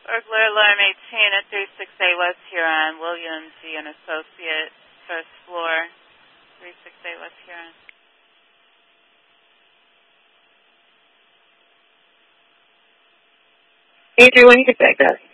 Burglar alarm 18 at 368 West Huron. William G. an associate, first floor, 368 West Huron. Adrian, when you get back, guys.